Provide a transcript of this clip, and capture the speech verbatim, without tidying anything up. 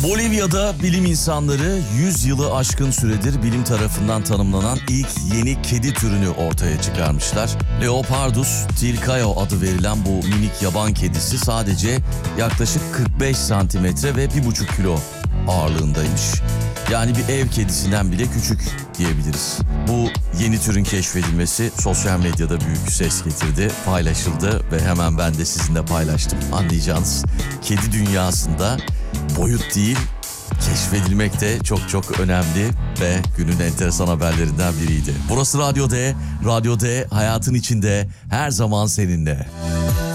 Bolivya'da bilim insanları yüz yılı aşkın süredir bilim tarafından tanımlanan ilk yeni kedi türünü ortaya çıkarmışlar. Leopardus tircaio adı verilen bu minik yaban kedisi sadece yaklaşık kırk beş santimetre ve bir buçuk kilo ağırlığındaymış. Yani bir ev kedisinden bile küçük diyebiliriz. Bu yeni türün keşfedilmesi sosyal medyada büyük ses getirdi, paylaşıldı ve hemen ben de sizinle paylaştım. Anlayacağınız kedi dünyasında boyut değil, keşfedilmek de çok çok önemli ve günün enteresan haberlerinden biriydi. Burası Radyo D, Radyo D hayatın içinde her zaman seninle.